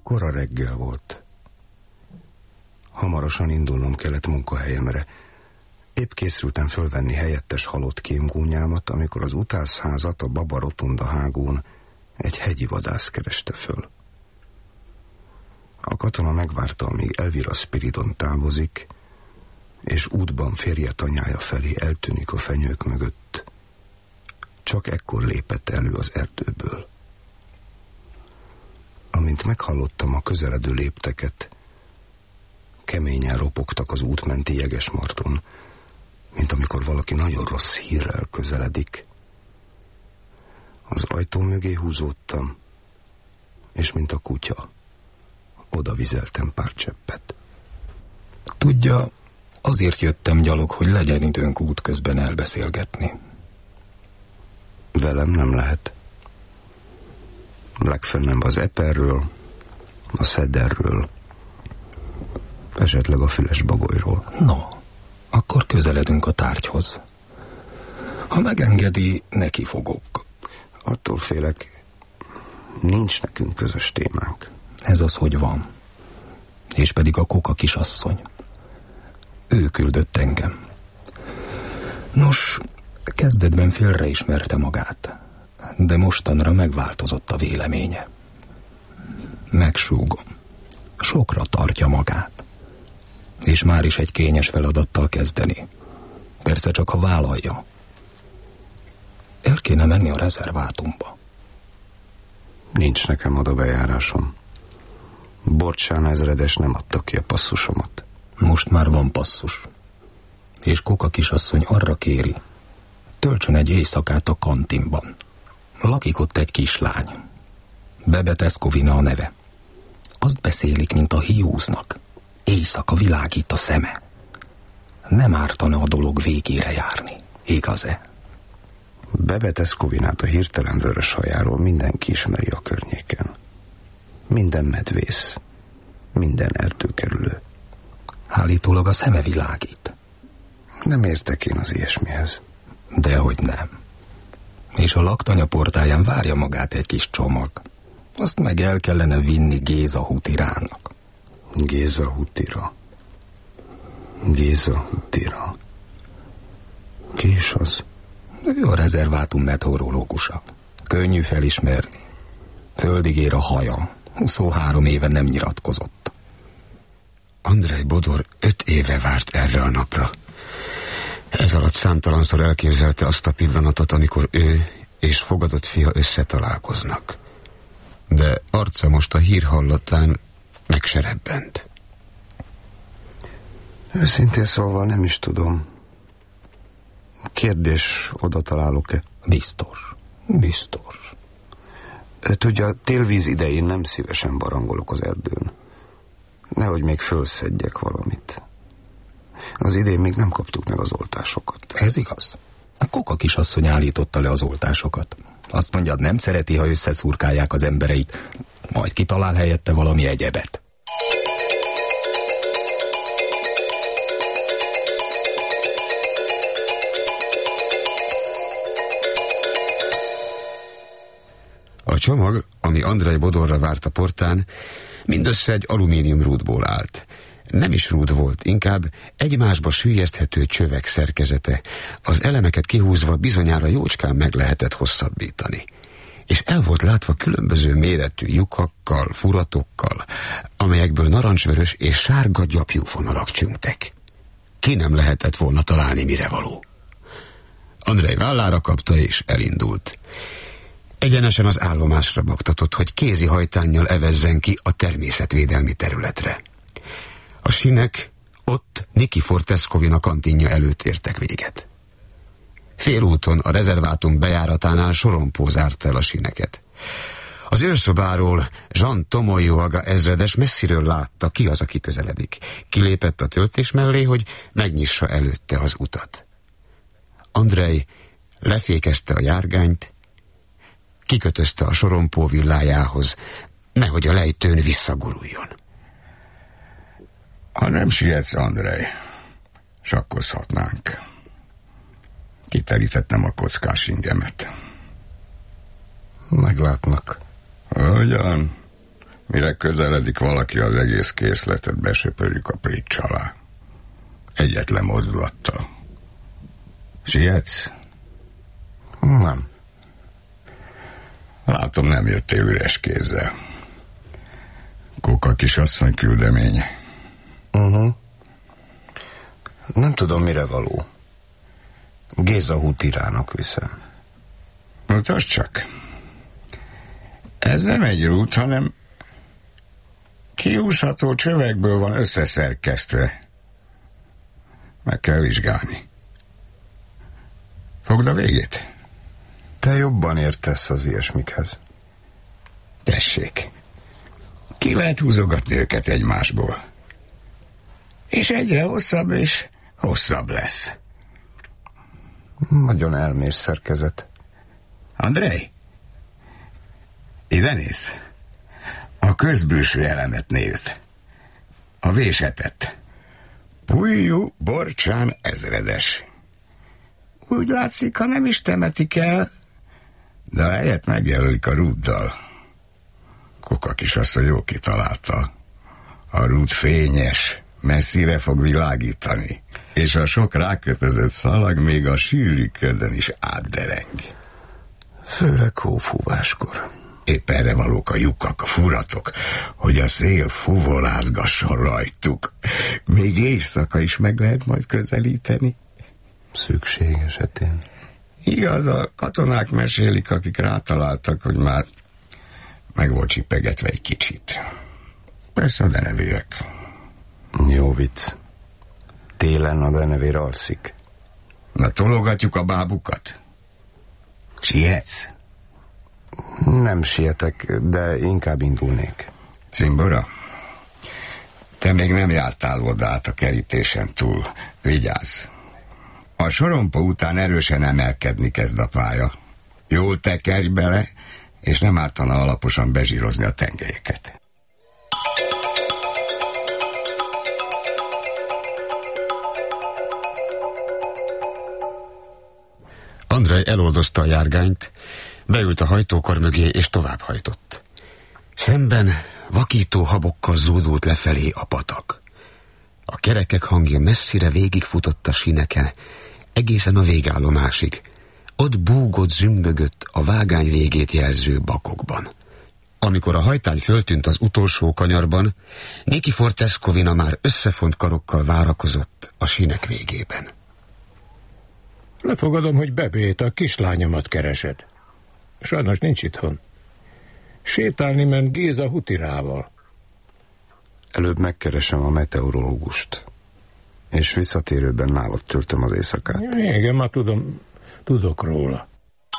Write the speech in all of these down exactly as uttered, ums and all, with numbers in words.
Kora reggel volt. Hamarosan indulnom kellett munkahelyemre. Épp készültem fölvenni helyettes halott kémgúnyámat, amikor az utászházat a Baba Rotunda hágón egy hegyi vadász kereste föl. A katona megvárta, amíg Elvira Spiridon távozik, és útban férje tanyája felé eltűnik a fenyők mögött. Csak ekkor lépett elő az erdőből. Amint meghallottam a közeledő lépteket, keményen ropogtak az útmenti jegesmarton, mint amikor valaki nagyon rossz hírrel közeledik. Az ajtó mögé húzódtam, és mint a kutya, oda vizeltem pár cseppet. Tudja, azért jöttem gyalog, hogy legyen időnk útközben elbeszélgetni. Velem nem lehet. Legfönnebb az Eperről, a Szederről, esetleg a Füles Bagolyról. No, akkor közeledünk a tárgyhoz. Ha megengedi, neki fogok. Attól félek, nincs nekünk közös témánk. Ez az, hogy van. És pedig a Koka kisasszony. Ő küldött engem. Nos, kezdetben félreismerte magát, de mostanra megváltozott a véleménye. Megsúgom. Sokra tartja magát. És már is egy kényes feladattal kezdeni. Persze csak, ha vállalja. El kéne menni a rezervátumba. Nincs nekem oda bejárásom. Borcsán ezredes nem adta ki a passzusomat. Most már van passzus. És Koka kisasszony arra kéri, töltsön egy éjszakát a kantinban. Lakik ott egy kislány. Bebe Tescovina a neve. Azt beszélik, mint a hiúznak. Éjszaka világít a szeme. Nem ártana a dolog végére járni. Igaz-e? Bebe Tescovinát a hirtelen vörös hajáról mindenki ismeri a környéken. Minden medvész, minden erdőkerülő. Állítólag a szeme világít. Nem értek én az ilyesmihez. Dehogy nem. És a laktanya portáján várja magát egy kis csomag. Azt meg el kellene vinni Géza Hutirának. Géza Hutira. Géza Hutira. Ki is az? Ő a rezervátum meteorológusa. Könnyű felismerni. Földig ér a haja. huszonhárom éve nem nyilatkozott. Andrej Bodor öt éve várt erre a napra. Ez alatt számtalanszor elképzelte azt a pillanatot, amikor ő és fogadott fia összetalálkoznak. De arca most a hír hallatán megserebbent. Őszintén szólva nem is tudom. Kérdés, oda találok-e? Biztos, biztos. Tudja, télvíz idején nem szívesen barangolok az erdőn. Nehogy még fölszedjek valamit. Az idén még nem kaptuk meg az oltásokat. Ez igaz. A Koka kisasszony állította le az oltásokat. Azt mondja, nem szereti, ha összeszurkálják az embereit, majd kitalál helyette valami egyebet. A csomag, ami Andrej Bodorra várt a portán, mindössze egy alumínium rúdból állt. Nem is rúd volt, inkább egymásba süllyeszthető csövek szerkezete. Az elemeket kihúzva bizonyára jócskán meg lehetett hosszabbítani. És el volt látva különböző méretű lyukakkal, furatokkal, amelyekből narancsvörös és sárga gyapjú vonalak csüngtek. Ki nem lehetett volna találni, mire való. Andrej vállára kapta és elindult. Egyenesen az állomásra baktatott, hogy kézi hajtánnyal evezzen ki a természetvédelmi területre. A sinek ott Nikifor Tescovina kantinja előtt értek véget. Félúton a rezervátum bejáratánál sorompó zárta el a sineket. Az őrszobáról Jean Tomoyoaga ezredes messziről látta, ki az, aki közeledik. Kilépett a töltés mellé, hogy megnyissa előtte az utat. Andrej lefékezte a járgányt, kikötözte a sorompó villájához, nehogy a lejtőn visszaguruljon. Ha nem sietsz, Andrej, sakkozhatnánk. Kiterítettem a kockás ingemet. Meglátnak. Hogyan? Mire közeledik valaki, az egész készletet besöpörjük a prics alá. Egyetlen mozdulattal. Sietsz? Nem. Látom, nem jöttél üres kézzel. Kóka kisasszony küldeménye. Uh-huh. Nem tudom, mire való. Géza Hutirának viszem. Mutasd csak. Ez nem egy rút, hanem kiúszható csövekből van összeszerkesztve. Meg kell vizsgálni. Fogd a végét. Te jobban értesz az ilyesmikhez. Tessék. Ki lehet húzogatni őket egymásból. És egyre hosszabb és hosszabb lesz. Nagyon elmész szerkezet. Andrej, ide nézz. A közbülső elemet nézd. A vésetet. Pujjú Borcsán ezredes. Úgy látszik, ha nem is temetik el, de a helyet megjelölik a rúddal. Kóka kisasszony jó kitalálta. A rúd fényes, messzire fog világítani, és a sok rákötözött szalag még a sűrű ködön is átdereng. Főleg hófúváskor. Épp erre valók a lyukak, a furatok, hogy a szél fuvolázgasson rajtuk. Még éjszaka is meg lehet majd közelíteni. Szükség esetén. Igaz, a katonák mesélik, akik rátaláltak, hogy már meg volt csipegetve egy kicsit. Persze a denevérek. Jó vicc. Télen a denevér alszik. Na, tologatjuk a bábukat? Sietsz? Nem sietek, de inkább indulnék. Cimbora, te még nem jártál oda át a kerítésen túl. Vigyázz! A sorompó után erősen emelkedni kezd a pálya. Jól tekerj bele, és nem ártana alaposan bezsírozni a tengelyeket. Andrej eloldozta a járgányt, beült a hajtókar mögé és továbbhajtott. Szemben vakító habokkal zúdult lefelé a patak. A kerekek hangja messzire végigfutott a síneken, egészen a végállomásig. Ott búgott, zümbögött a vágány végét jelző bakokban. Amikor a hajtály föltűnt az utolsó kanyarban, Nikifor Teskovina már összefont karokkal várakozott a sínek végében. Lefogadom, hogy Bebét, a kislányomat keresed. Sajnos nincs itthon. Sétálni ment Géza Hutirával. Előbb megkeresem a meteorológust, és visszatérőben nálad töltöm az éjszakát. Igen, már tudom, tudok róla.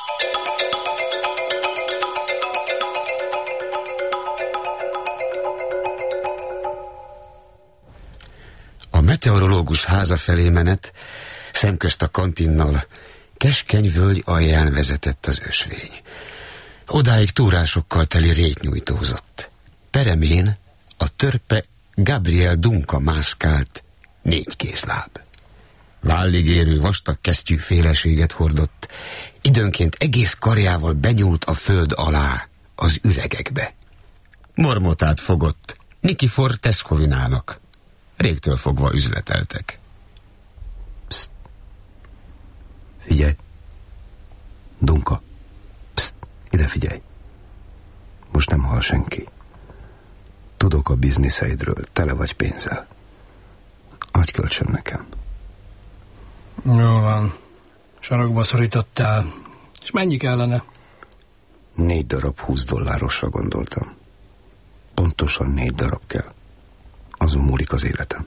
A meteorológus háza felé menet, szemközt a kantinnal, keskeny völgy alján vezetett az ösvény. Odáig túrásokkal teli rét nyújtózott. Peremén a törpe Gabriel Dunka mászkált, négy kézláb. Vállig érő vastag kesztyű féleséget hordott, időnként egész karjával benyúlt a föld alá, az üregekbe. Marmotát fogott Nikifor Teskovinának. Régtől fogva üzleteltek. Pszt. Figyelj. Dunka. Pszt. Ide figyelj. Most nem hall senki. Tudok a bizniszeidről, tele vagy pénzzel. Adj kölcsön nekem. Jól van. Sarokba szorítottál. És mennyi kellene? Négy darab húsz dollárosra gondoltam. Pontosan négy darab kell. Azon múlik az életem.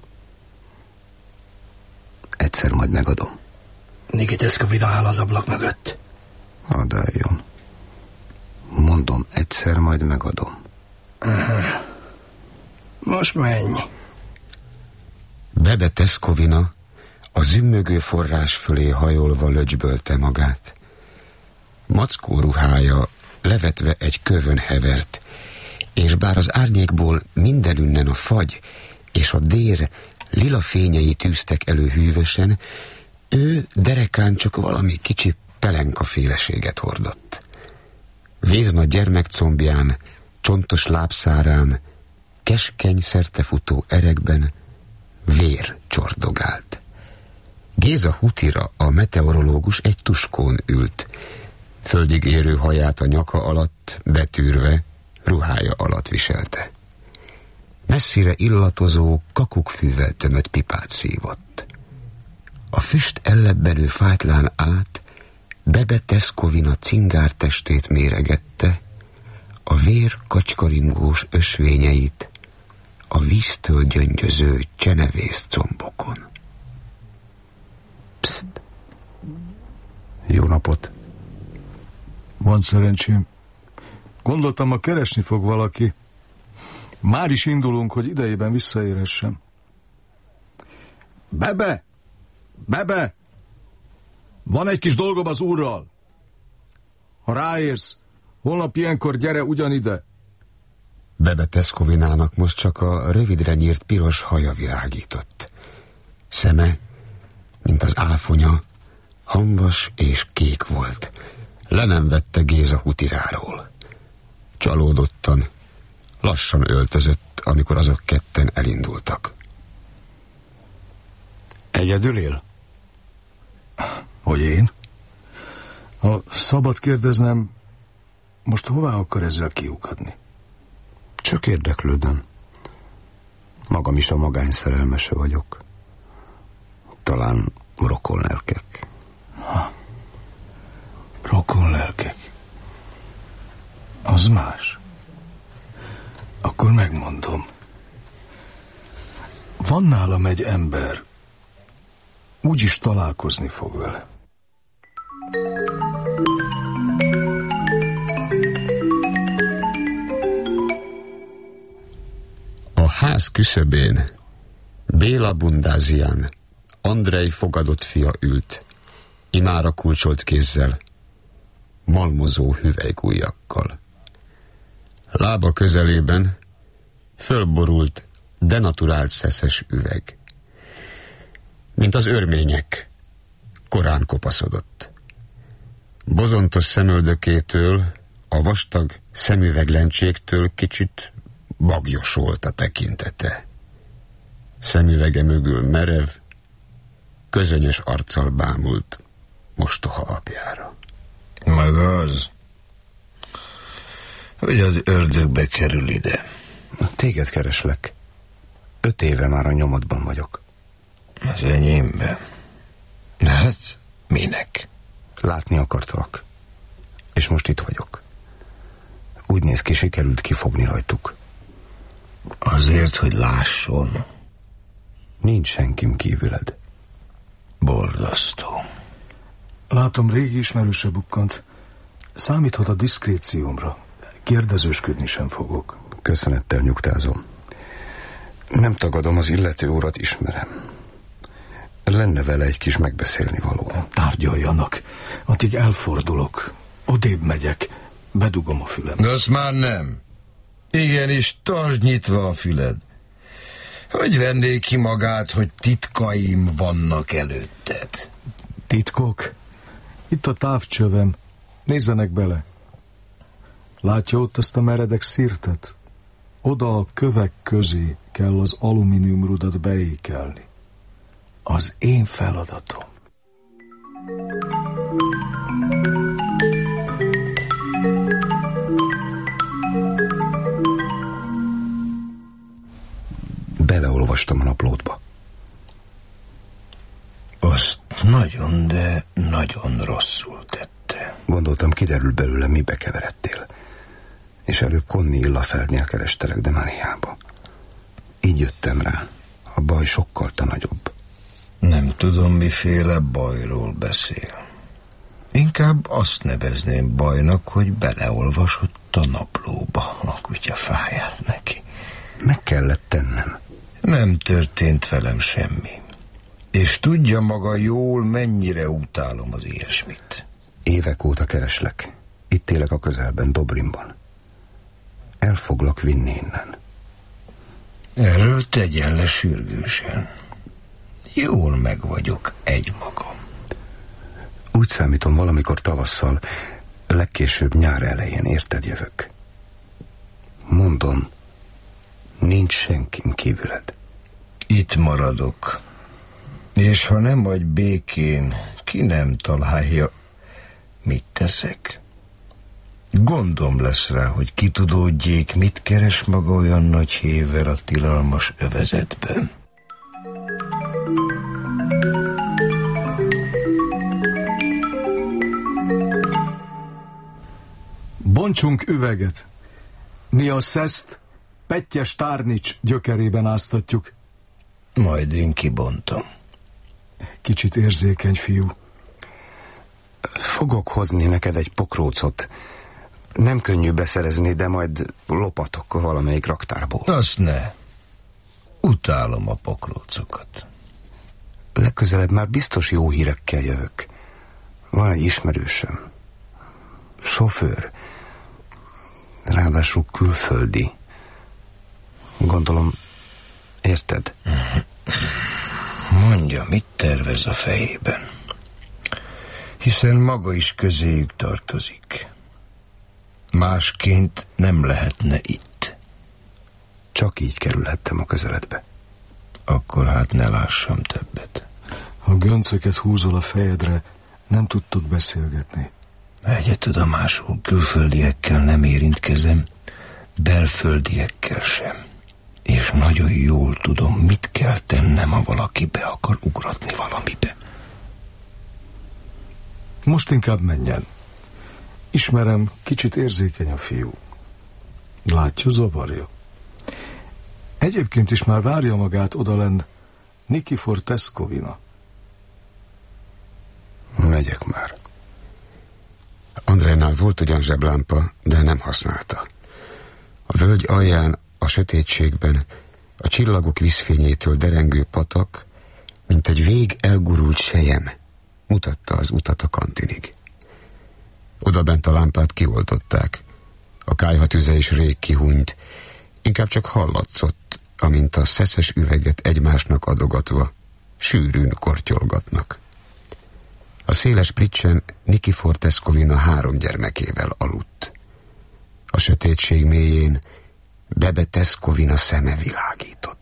Egyszer majd megadom. Niki Teskovina áll az ablak mögött. Hadd álljon. Mondom, egyszer majd megadom. Aha. Most menj. Bebe Teskovina a zümmögő forrás fölé hajolva löcsbölte magát. Mackó ruhája levetve egy kövön hevert, és bár az árnyékból mindenünnen a fagy és a dér lila fényei tűztek elő hűvösen, ő derekán csak valami kicsi pelenkaféleséget hordott. Véznagy gyermekcombján Csontos lábszárán, keskeny szertefutó erekben vér csordogált. Géza Hutira, a meteorológus, egy tuskón ült, földig érő haját a nyaka alatt betűrve, ruhája alatt viselte. Messzire illatozó, kakukkfűvel tömött pipát szívott. A füst ellebbenő fájtlán át Bebe Tescovina cingártestét méregette, a vér kacskaringós ösvényeit a víztől gyöngyöző csenevész combokon. Pszt! Jó napot! Van szerencsém. Gondoltam, ma keresni fog valaki. Már is indulunk, hogy idejében visszaérhessem. Bebe! Bebe! Van egy kis dolgom az úrral. Ha ráérsz, holnap ilyenkor gyere ugyanide. Bebe Tescovinának most csak a rövidre nyírt piros haja világított. Szeme, mint az áfonya, hamvas és kék volt. Le nem vette Géza Hutiráról. Csalódottan, lassan öltözött, amikor azok ketten elindultak. Egyedül él? Hogy én? Ha szabad kérdeznem, most hová akar ezzel kiukadni? Csak érdeklődöm. Magam is a magány szerelmese vagyok. Talán rokonlelkek. Ha. Rokonlelkek? Az más. Akkor megmondom. Van nálam egy ember, úgyis találkozni fog vele. A ház küszöbén Béla Bundázián, Andrej fogadott fia ült, imára kulcsolt kézzel, malmozó hüvelykujjakkal. Lába közelében fölborult, denaturált szeszes üveg. Mint az örmények, korán kopaszodott. Bozontos szemöldökétől, a vastag szemüveglencséktől kicsit bagyos volt a tekintete. Szemüvege mögül merev, közönyös arccal bámult mostoha apjára. Maga az, hogy az ördögbe kerül ide. Téged kereslek. Öt éve már a nyomodban vagyok. Az enyémben. De hát minek? Látni akartalak. És most itt vagyok. Úgy néz ki, sikerült kifogni rajtuk. Azért, hogy lásson. Nincs senkim kívüled. Borzasztó. Látom, régi ismerőse bukkant. Számíthat a diszkréciómra. Kérdezősködni sem fogok. Köszönettel nyugtázom. Nem tagadom, az illető urat ismerem. Lenne vele egy kis megbeszélni való. Tárgyaljanak. Addig elfordulok. Odébb megyek. Bedugom a fülem. De azt már nem. Igenis, tartsd nyitva a füled. Hogy venné ki magát, hogy titkaim vannak előtted? Titkok? Itt a távcsövem. Nézzenek bele. Látja ott ezt a meredek szirtet? Oda a kövek közé kell az alumíniumrudat beékelni. Az én feladatom. Beleolvastam a naplódba. Azt nagyon, de nagyon rosszul tette. Gondoltam, kiderül belőle, mibe keveredtél. És előbb Connie Illafeldnél kerestelek, de már hiába. Így jöttem rá. A baj sokkal nagyobb. Nem tudom, miféle bajról beszél. Inkább azt nevezném bajnak, hogy beleolvasott a naplóba. A kutya fáját neki. Meg kellett tennem. Nem történt velem semmi. És tudja maga jól, mennyire utálom az ilyesmit. Évek óta kereslek. Itt élek a közelben, Dobrinban. El foglak vinni innen. Erről tegyen le sürgősen. Jól meg vagyok egymagam. Úgy számítom, valamikor tavasszal, legkésőbb nyár elején érted jövök. Mondom, nincs senkin kívüled. Itt maradok. És ha nem vagy békén, ki nem találja, mit teszek? Gondom lesz rá, hogy kitudódjék, mit keres maga olyan nagy hévvel a tilalmas övezetben. Bontsunk üveget. Mi a szeszt Pettyes Tárnics gyökerében áztatjuk. Majd én kibontom. Kicsit érzékeny fiú. Fogok hozni neked egy pokrócot. Nem könnyű beszerezni, de majd lopatok valamelyik raktárból. Azt ne. Utálom a pokrócokat. Legközelebb már biztos jó hírekkel jövök. Van egy ismerősöm. Sofőr. Ráadásul külföldi. Gondolom, érted? Mondja, mit tervez a fejében? Hiszen maga is közéjük tartozik. Másként nem lehetne itt. Csak így kerülhettem a közeledbe. Akkor hát ne lássam többet. Ha göncöket húzol a fejedre, nem tudtok beszélgetni. Egyetudomásul külföldiekkel nem érintkezem, belföldiekkel sem. És nagyon jól tudom, mit kell tennem, ha valaki be akar ugratni valamibe. Most inkább menjen. Ismerem, kicsit érzékeny a fiú. Látja, zavarja. Egyébként is már várja magát odalenn Nikifor Tescovina. Megyek már. Andrejnál volt ugyan zseblámpa, de nem használta. A völgy alján, a sötétségben, a csillagok vízfényétől derengő patak, mint egy vég elgurult sejem, mutatta az utat a kantinig. Odabent a lámpát kioltották. A kályhatüze is rég kihúnyt, inkább csak hallatszott, amint a szeszes üveget egymásnak adogatva sűrűn kortyolgatnak. A széles pricsen Nikifor Tescovina három gyermekével aludt. A sötétség mélyén Bebe Tescovina szeme világított.